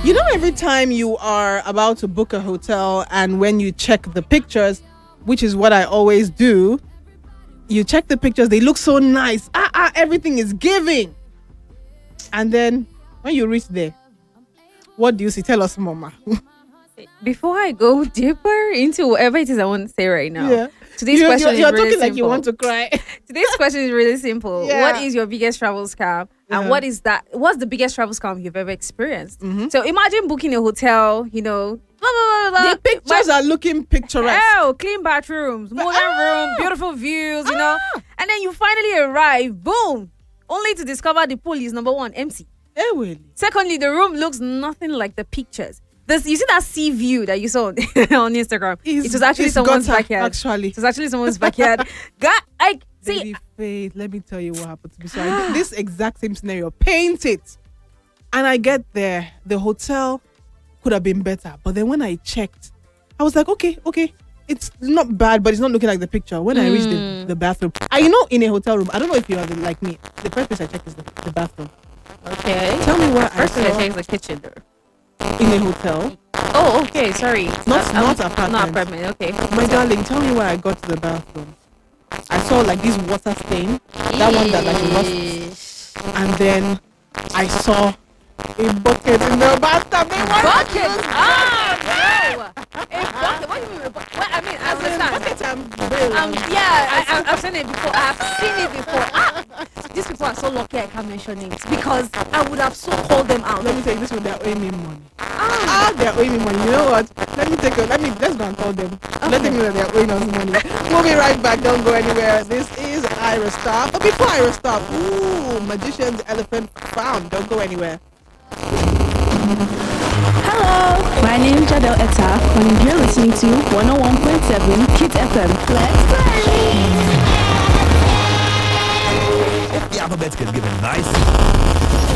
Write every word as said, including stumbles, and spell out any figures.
You know, every time you are about to book a hotel and when you check the pictures, which is what I always do, you check the pictures, they look so nice. Ah, ah, everything is giving. And then when you reach there, what do you see? Tell us, Mama. Before I go deeper into whatever it is I want to say right now, Yeah. today's You, question you're, is you're really talking like simple. you want to cry. Today's question is really simple. Yeah. What is your biggest travel scam? And Yeah. what is that? What's the biggest travel scam you've ever experienced? Mhm. So imagine booking a hotel, you know, blah, blah, blah, blah. The pictures are looking picturesque. Oh, clean bathrooms, modern Ah! room, beautiful views, you know. Ah! And then you finally arrive, boom, only to discover the pool is number one, empty. Eh, well. Secondly, the room looks nothing like the pictures. This, you see that sea view that you saw on, on Instagram? It's- it was actually it's someone's gutter, backyard. actually. It was actually someone's backyard. God, I see. Lady Faith, let me tell you what happened to me. So I did this exact same scenario. Paint it. And I get there. The hotel could have been better. But then when I checked, I was like, okay, okay. It's not bad, but it's not looking like the picture. When I reached the, Mm. the bathroom, I you know, in a hotel room, I don't know if you are the, like me. The first place I check is the, the bathroom. Okay. Tell me what First I thing I saw check is the kitchen door. in a hotel. Oh, okay. Sorry. Not- Uh, not um, apartment. Not apartment. Okay. My darling, tell me where I got to the bathroom. I saw like this water stain. That one that like lost. Yeesh. And then I saw a bucket in the bathtub. They wanted to Bucket. use Ah, no. A bucket. What do you mean? a bucket? Well, I mean, as bucket. it stands. Bucket and bail. Um, yeah, I, I, I've seen it before. I've seen it before. Ah, these people are so lucky I can't mention names because I would have so called them out. Let me tell you, this one they're owing me money. Ah, they're owing me money. You know what? Let me take a let me let's go and call them. Let them know that they're owing us money. We'll be right back. Don't go anywhere. This is Ira Star. But before Ira Star, ooh, Magician's Elephant Found. Don't go anywhere. Hello, my name is Jadel Etta, and you're listening to one oh one point seven Kids F M. Let's play! The alphabet can give a nice